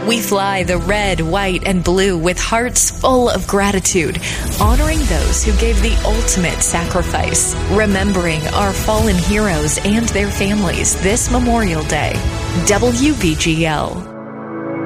We fly the red, white, and blue with hearts full of gratitude, honoring those who gave the ultimate sacrifice, remembering our fallen heroes and their families this Memorial Day. WVGL.